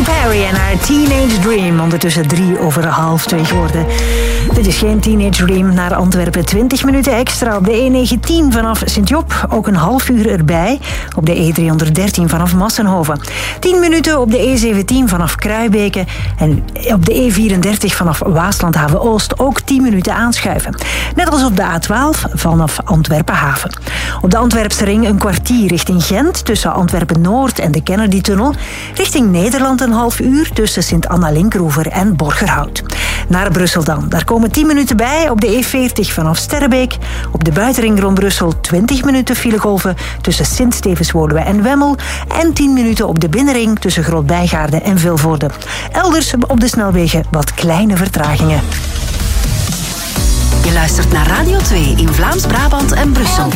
Perry en haar Teenage Dream. Ondertussen 2:03 geworden. Dit is geen Teenage Dream. Naar Antwerpen 20 minuten extra op de E19 vanaf Sint-Job. Ook een half uur erbij op de E313 vanaf Massenhoven. 10 minuten op de E17 vanaf Kruibeke. En op de E34 vanaf Waaslandhaven-Oost ook 10 minuten aanschuiven. Net als op de A12 vanaf Antwerpen-Haven. Op de Antwerpse ring een kwartier richting Gent tussen Antwerpen-Noord en de Kennedy-tunnel. Richting Nederland een half uur tussen Sint-Anna-Linkroever en Borgerhout. Naar Brussel dan. Daar komen 10 minuten bij op de E40 vanaf Sterrebeek. Op de buitenring rond Brussel 20 minuten filegolven tussen Sint-Stevens-Woluwe en Wemmel. En 10 minuten op de binnenring tussen Groot-Bijgaarde en Vilvoorde. Elders op de snelwegen wat kleine vertragingen. Je luistert naar Radio 2 in Vlaams-Brabant en Brussel.